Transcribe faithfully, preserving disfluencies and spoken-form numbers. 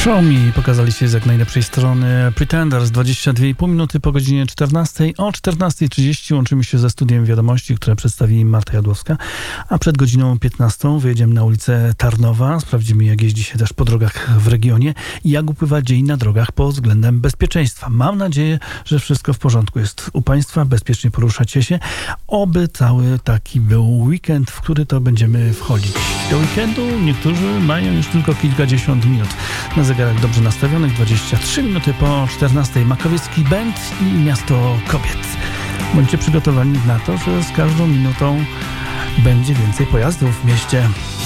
Show Me pokazali się z jak najlepszej strony. Pretenders, dwadzieścia dwie i pół minuty po godzinie czternastej. O czternastej trzydzieści łączymy się ze studiem Wiadomości, które przedstawi Marta Jadłowska. A przed godziną piętnastą wyjedziemy na ulicę Tarnowa. Sprawdzimy, jak jeździ się też po drogach w regionie i jak upływa dzień na drogach pod względem bezpieczeństwa. Mam nadzieję, że wszystko w porządku jest u Państwa. Bezpiecznie poruszacie się. Oby cały taki był weekend, w który to będziemy wchodzić. Do weekendu niektórzy mają już tylko kilkadziesiąt minut. Na zegarach dobrze nastawionych, dwadzieścia trzy minuty po czternastej. Makowiecki Band i Miasto Kobiet. Bądźcie przygotowani na to, że z każdą minutą będzie więcej pojazdów w mieście.